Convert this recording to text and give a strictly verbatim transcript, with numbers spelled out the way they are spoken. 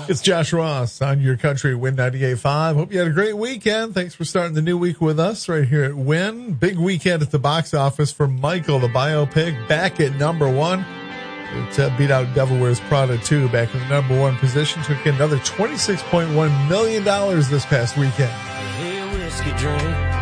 It's Josh Ross on your country Win ninety-eight point five. Hope you had a great weekend. Thanks for starting the new week with us right here at Win. Big weekend at the box office for Michael, the biopic, back at number one. It uh, beat out Devil Wears Prada two, back in the number one position. Took in another twenty-six point one million dollars this past weekend. Hey, whiskey drink.